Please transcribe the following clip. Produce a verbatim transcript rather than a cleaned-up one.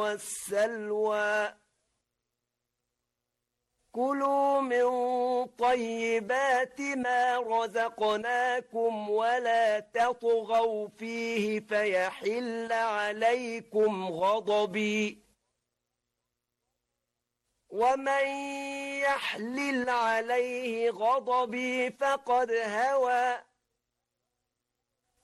والسلوى كلوا من طيبات ما رزقناكم ولا تطغوا فيه فيحل عليكم غضبي ومن يحلل عليه غضبي فقد هوى